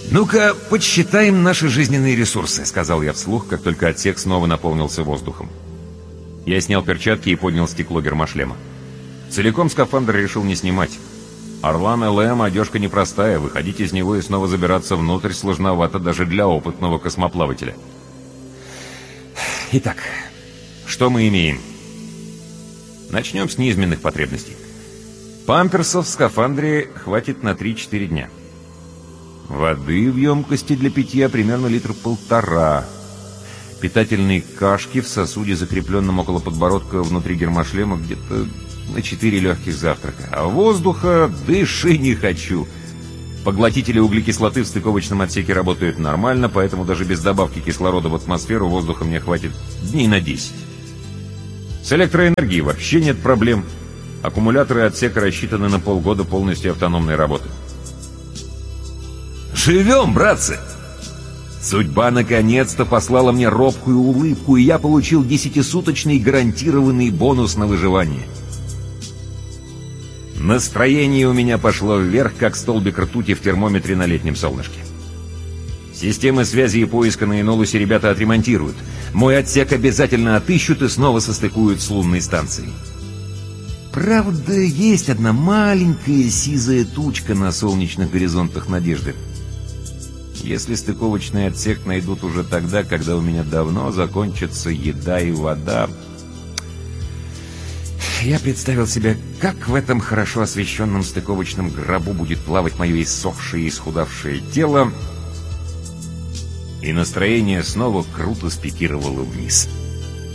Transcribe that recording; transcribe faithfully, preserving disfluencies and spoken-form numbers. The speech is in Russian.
«Ну-ка, подсчитаем наши жизненные ресурсы», — сказал я вслух, как только отсек снова наполнился воздухом. Я снял перчатки и поднял стекло гермошлема. Целиком скафандр решил не снимать. Орлан ЛМ одежка непростая, выходить из него и снова забираться внутрь сложновато даже для опытного космоплавателя. Итак, что мы имеем? Начнем с неизменных потребностей. Памперсов в скафандре хватит на три-четыре дня. Воды в емкости для питья примерно литр полтора. Питательные кашки в сосуде, закрепленном около подбородка внутри гермошлема, где-то на четыре легких завтрака. А воздуха дыши не хочу. Поглотители углекислоты в стыковочном отсеке работают нормально, поэтому даже без добавки кислорода в атмосферу воздуха мне хватит дней на десять. С электроэнергией вообще нет проблем. Аккумуляторы отсека рассчитаны на полгода полностью автономной работы. Живем, братцы! Судьба наконец-то послала мне робкую улыбку, и я получил десятисуточный гарантированный бонус на выживание. Настроение у меня пошло вверх, как столбик ртути в термометре на летнем солнышке. Системы связи и поиска на Энолусе ребята отремонтируют. Мой отсек обязательно отыщут и снова состыкуют с лунной станцией. Правда, есть одна маленькая сизая тучка на солнечных горизонтах надежды. Если стыковочный отсек найдут уже тогда, когда у меня давно закончится еда и вода... Я представил себе, как в этом хорошо освещенном стыковочном гробу будет плавать мое иссохшее и исхудавшее тело, и настроение снова круто спикировало вниз.